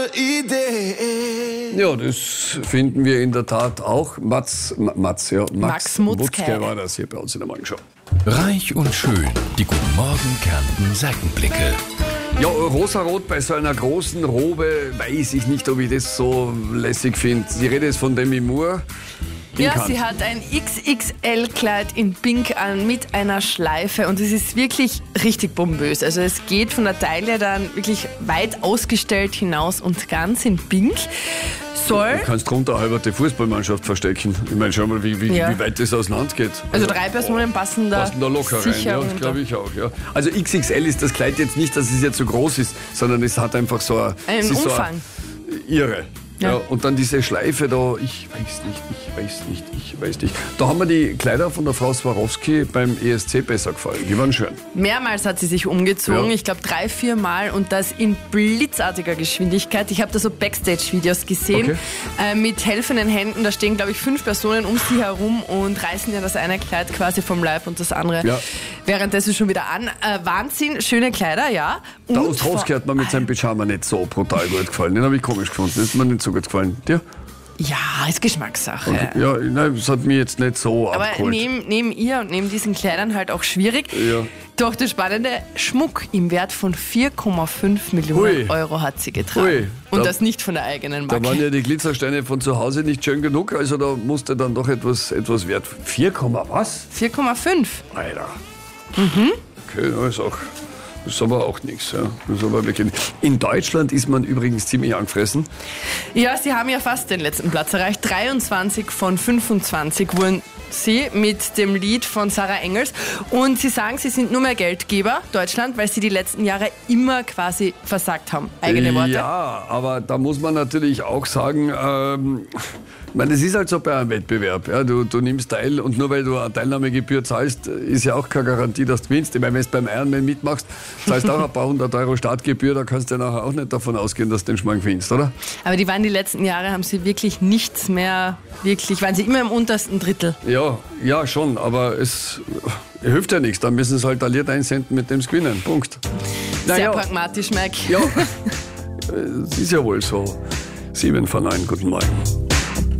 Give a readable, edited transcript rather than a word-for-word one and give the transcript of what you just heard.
Idee. Ja, das finden wir in der Tat auch. Max Mutzke war das hier bei uns in der Morgenshow. Reich und schön, die Guten Morgen Kärnten Seitenblicke. Ja, rosarot bei so einer großen Robe, weiß ich nicht, ob ich das so lässig finde. Die Rede ist von Demi Moore. Ja, sie hat ein XXL-Kleid in Pink an mit einer Schleife und es ist wirklich richtig bombös. Also es geht von der Taille dann wirklich weit ausgestellt hinaus und ganz in Pink. Du kannst drunter eine halbe Fußballmannschaft verstecken. Ich meine, schau mal, wie weit das auseinander geht. Also 3 Personen passen da locker rein. Ja, das glaube ich auch. Ja. Also XXL ist das Kleid jetzt nicht, dass es jetzt so groß ist, sondern es hat einfach so einen Umfang. So irre. Ja, und dann diese Schleife da, ich weiß nicht. Da haben mir die Kleider von der Frau Swarovski beim ESC besser gefallen. Die waren schön. Mehrmals hat sie sich umgezogen, ich glaube 3-4 Mal und das in blitzartiger Geschwindigkeit. Ich habe da so Backstage-Videos gesehen mit helfenden Händen. Da stehen, glaube ich, 5 Personen um sie herum und reißen ihr das eine Kleid quasi vom Leib und das andere währenddessen schon wieder an. Wahnsinn, schöne Kleider, ja. Und der Ostrowski hat mir mit seinem Pyjama nicht so brutal gut gefallen. Den habe ich komisch gefunden. Das ist mir nicht so gut gefallen. Dir? Ja, ist Geschmackssache. Und, ja, nein, das hat mich jetzt nicht so abgeholt. Aber neben ihr und neben diesen Kleidern halt auch schwierig. Ja. Doch das spannende Schmuck im Wert von 4,5 Millionen Euro hat sie getragen. Und das nicht von der eigenen Marke. Da waren ja die Glitzersteine von zu Hause nicht schön genug, also da musste dann doch etwas wert. 4, was? 4,5. Alter. Okay, das ist aber auch nichts. Ja. Das ist aber wirklich nicht. In Deutschland ist man übrigens ziemlich angefressen. Ja, sie haben ja fast den letzten Platz erreicht. 23 von 25 wurden sie mit dem Lied von Sarah Engels. Und sie sagen, sie sind nur mehr Geldgeber, Deutschland, weil sie die letzten Jahre immer quasi versagt haben. Eigene Worte. Ja, aber da muss man natürlich auch sagen, ich meine, das ist halt so bei einem Wettbewerb. Ja, du nimmst teil und nur weil du eine Teilnahmegebühr zahlst, ist ja auch keine Garantie, dass du gewinnst. Ich meine, wenn du beim Ironman mitmachst, zahlst du auch ein paar 100 Euro Startgebühr, da kannst du ja nachher auch nicht davon ausgehen, dass du den Schmarrn findest, oder? Aber die letzten Jahre haben sie wirklich nichts mehr, waren sie immer im untersten Drittel. Ja, schon, aber es hilft ja nichts. Dann müssen sie halt alliert einsenden, mit dem sie gewinnen. Punkt. Sehr pragmatisch, Mike. Ja, es ist ja wohl so. 7 von 9, guten Morgen.